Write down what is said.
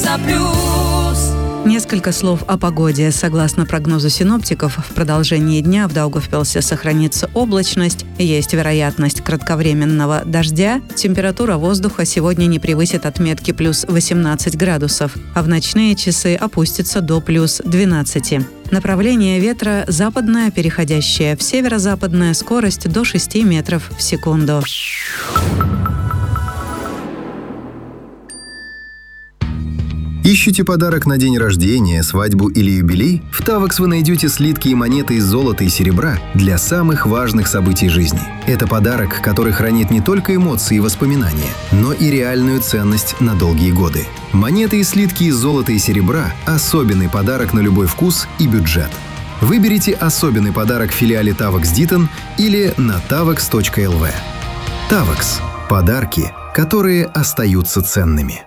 Плюс. Несколько слов о погоде. Согласно прогнозу синоптиков, в продолжении дня в Даугавпилсе сохранится облачность, есть вероятность кратковременного дождя. Температура воздуха сегодня не превысит отметки плюс 18 градусов, а в ночные часы опустится до плюс 12. Направление ветра западное, переходящее в северо-западное, скорость до 6 метров в секунду. Ищете подарок на день рождения, свадьбу или юбилей? В Tavex вы найдете слитки и монеты из золота и серебра для самых важных событий жизни. Это подарок, который хранит не только эмоции и воспоминания, но и реальную ценность на долгие годы. Монеты и слитки из золота и серебра – особенный подарок на любой вкус и бюджет. Выберите особенный подарок в филиале Tavex Ditton или на tavex.lv. Tavex – подарки, которые остаются ценными.